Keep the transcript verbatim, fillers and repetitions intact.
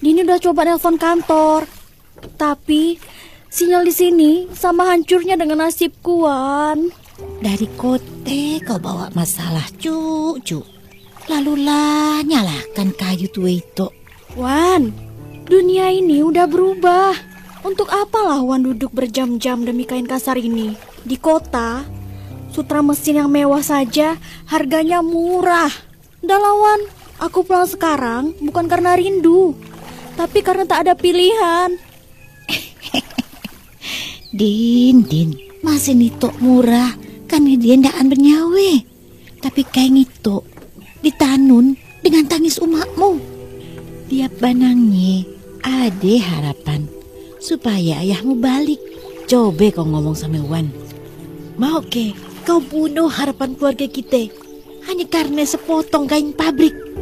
Dini udah coba nelpon kantor, tapi sinyal di sini sama hancurnya dengan nasibku, Wan. Dari kote kau bawa masalah, cucu. Lalulah nyalakan kayu tua itu. Wan, dunia ini udah berubah. Untuk apalah Wan duduk berjam-jam demi kain kasar ini? Di kota, sutra mesin yang mewah saja harganya murah. Udah lah, Wan, aku pulang sekarang bukan karena rindu, tapi karena tak ada pilihan. Din, Din, masih nitok murah, kan dia ndaan bernyawe. Tapi kayak ngito ditanun dengan tangis umakmu. Tiap banangnya ada harapan supaya ayahmu balik. Coba kau ngomong sama Wan. Mau ke kau bunuh harapan keluarga kita hanya karena sepotong kain pabrik?